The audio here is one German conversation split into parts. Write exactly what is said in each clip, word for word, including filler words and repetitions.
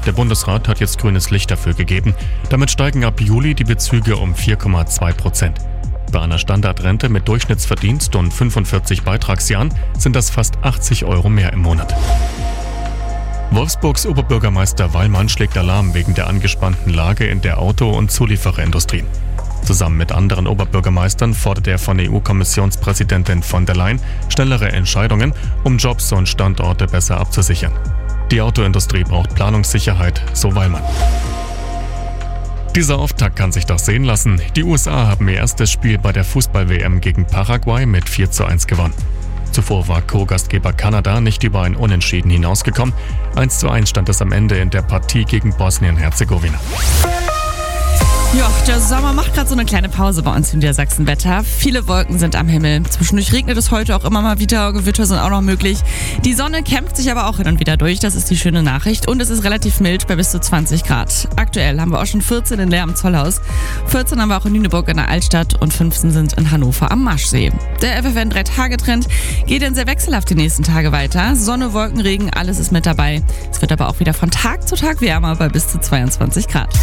Der Bundesrat hat jetzt grünes Licht dafür gegeben. Damit steigen ab Juli die Bezüge um vier Komma zwei Prozent. Bei einer Standardrente mit Durchschnittsverdienst und fünfundvierzig Beitragsjahren sind das fast achtzig Euro mehr im Monat. Wolfsburgs Oberbürgermeister Wallmann schlägt Alarm wegen der angespannten Lage in der Auto- und Zuliefererindustrie. Zusammen mit anderen Oberbürgermeistern fordert er von E U-Kommissionspräsidentin von der Leyen schnellere Entscheidungen, um Jobs und Standorte besser abzusichern. Die Autoindustrie braucht Planungssicherheit, so Wallmann. Dieser Auftakt kann sich doch sehen lassen. Die U S A haben ihr erstes Spiel bei der Fußball-W M gegen Paraguay mit vier zu eins gewonnen. Zuvor war Co-Gastgeber Kanada nicht über ein Unentschieden hinausgekommen. eins zu eins stand es am Ende in der Partie gegen Bosnien-Herzegowina. Ja, der Sommer macht gerade so eine kleine Pause bei uns im Niedersachsen-Wetter. Viele Wolken sind am Himmel. Zwischendurch regnet es heute auch immer mal wieder. Gewitter sind auch noch möglich. Die Sonne kämpft sich aber auch hin und wieder durch. Das ist die schöne Nachricht. Und es ist relativ mild bei bis zu zwanzig Grad. Aktuell haben wir auch schon vierzehn in Leer am Zollhaus. vierzehn haben wir auch in Lüneburg in der Altstadt und fünfzehn sind in Hannover am Marschsee. Der F F N drei Tage Trend geht dann sehr wechselhaft die nächsten Tage weiter. Sonne, Wolken, Regen, alles ist mit dabei. Es wird aber auch wieder von Tag zu Tag wärmer bei bis zu zweiundzwanzig Grad.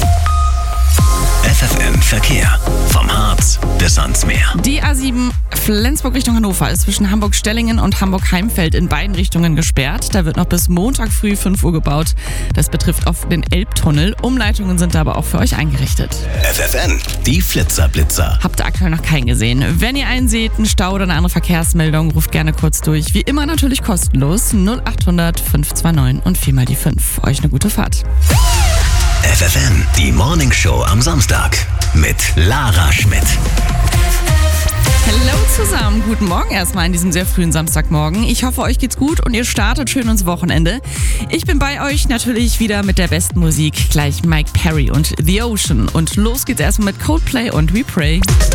F F N Verkehr. Vom Harz bis ans Meer. Die A sieben Flensburg Richtung Hannover ist zwischen Hamburg-Stellingen und Hamburg-Heimfeld in beiden Richtungen gesperrt. Da wird noch bis Montag früh fünf Uhr gebaut. Das betrifft oft den Elbtunnel. Umleitungen sind da aber auch für euch eingerichtet. F F N, die Flitzer-Blitzer. Habt ihr aktuell noch keinen gesehen? Wenn ihr einen seht, einen Stau oder eine andere Verkehrsmeldung, ruft gerne kurz durch. Wie immer natürlich kostenlos. null acht hundert fünf zwei neun und viermal die fünf. Euch eine gute Fahrt. F F N, die Morning Show am Samstag mit Lara Schmidt. Hallo zusammen, guten Morgen erstmal an diesem sehr frühen Samstagmorgen. Ich hoffe, euch geht's gut und ihr startet schön ins Wochenende. Ich bin bei euch natürlich wieder mit der besten Musik, gleich Mike Perry und The Ocean. Und los geht's erstmal mit Coldplay und We Pray.